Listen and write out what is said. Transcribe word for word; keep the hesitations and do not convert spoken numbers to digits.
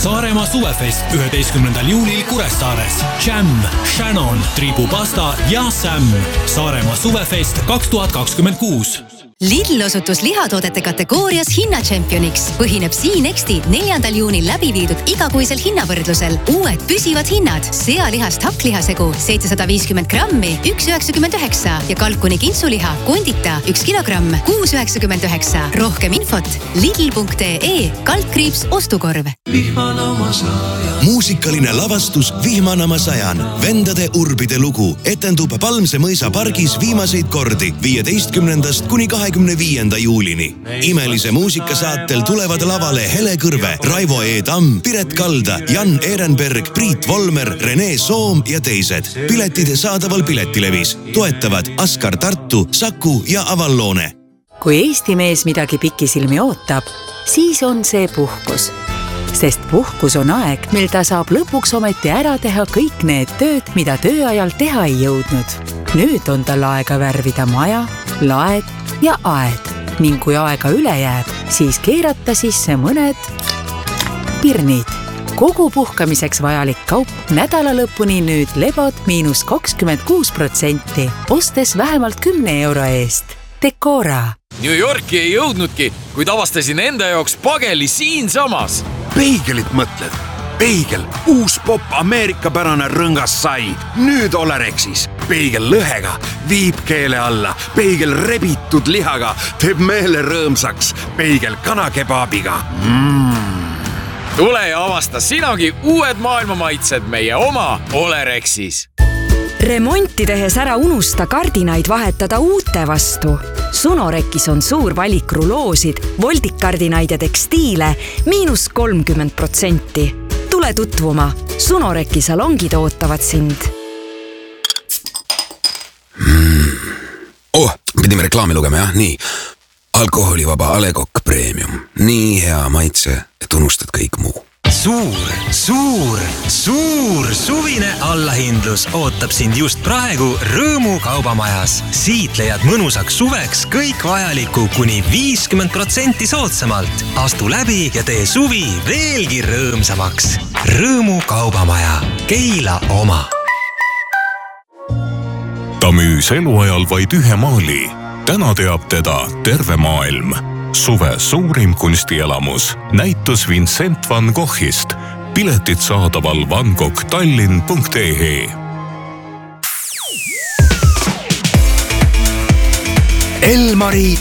Saaremaa suvefest üheteistkümnendal juulil Kuressaares. Jam, Shannon, Tribupasta ja Sam. Saaremaa suvefest kaks tuhat kakskümmend kuus. Lidl osutus lihatoodete kategoorias hinnatšempioniks. Põhineb Siinexti neljandal juunil läbi viidud igakuisel hinnavõrdlusel. Uued püsivad hinnad. Sealihast hakklihasegu seitsesada viiskümmend grammi, üks üheksakümmend üheksa ja kalkuni kintsuliha kondita üks kilogramm, kuus üheksakümmend üheksa. Rohkem infot lidl punkt ee kaldkriips ostukorv. Muusikaline lavastus Vihmanama sajan. Vendade urbide lugu etendub Palmse mõisa pargis viimaseid kordi viieteistkümnendast kuni kahekümne viienda juulini. Imelise muusikasaatel tulevad lavale Hele Kõrve, Raivo E. Tamm, Piret Kalda, Jan Ehrenberg, Priit Volmer, Rene Soom ja teised. Piletid saadaval Piletilevis. Toetavad Askar Tartu, Saku ja Avalloone. Kui Eesti mees midagi pikisilmi ootab, siis on see puhkus. Sest puhkus on aeg, mil ta saab lõpuks ometi ära teha kõik need tööd, mida tööajal teha ei jõudnud. Nüüd on tal aega värvida maja, laed ja aed. Ning kui aega üle jääb, siis keerata sisse mõned pirnid. Kogu puhkamiseks vajalik kaup nädala lõpuni nüüd lebod miinus kakskümmend kuus protsenti, ostes vähemalt kümne euro eest. Decora. New Yorki ei jõudnudki, kuid avastasin enda jaoks pageli siin samas. Peigelit mõtled? Peigel, uus pop ameerikapärane rõngas sai. Nüüd Olerexis. Peigel lõhega, viib keele alla. Peigel rebitud lihaga, teeb meele rõõmsaks. Peigel kanakebaabiga. Mm. Tule ja avasta sinagi uued maailmamaitsed meie oma Olerexis. Remonti tehes ära unusta kardinaid vahetada uute vastu. Sunorekis on suur valik ruloosid, voldikkardinaid ja tekstiile, miinus kolmkümmend protsenti. Tule tutvuma. Sunoreki salongid ootavad sind. Mm. Oh, pidime reklaami lugema, jah? Nii. Alkoholivaba A Le Coq Premium. Nii hea maitse, et unustad kõik muu. Suur, suur, suur suvine allahindlus ootab sind just praegu Rõõmu kaubamajas. Siit leiad mõnusaks suveks kõik vajaliku kuni viiskümmend protsenti soodsamalt. Astu läbi ja tee suvi veelgi rõõmsamaks. Rõõmu kaubamaja. Keila oma. Ta müüs eluajal vaid ühe maali. Täna teab teda terve maailm. Suve suurim kunstielamus. Näitus Vincent van Goghist. Piletid saadaval van gogh tallinn punkt ee. Elmari